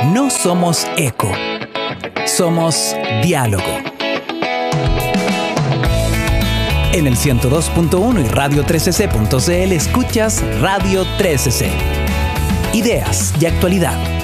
No somos eco, somos diálogo. En el 102.1 y radio3cc.cl escuchas Radio 3cc. Ideas y actualidad.